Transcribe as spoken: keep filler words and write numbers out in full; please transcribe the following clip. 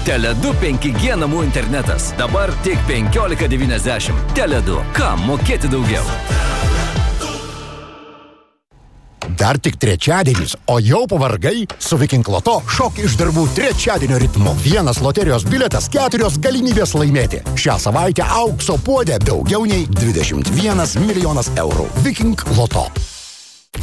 Tele du penki G namų internetas. Dabar tik penkiolika devyniasdešimt. Tele du. Kam mokėti daugiau? Dar tik trečiadienis, o jau pavargai? Su Viking Loto šok iš darbų trečiadienio ritmu. Vienas loterijos biletas, keturios galimybės laimėti. Šią savaitę aukso puodė daugiau nei dvidešimt vienas milijonas eurų. Viking Loto.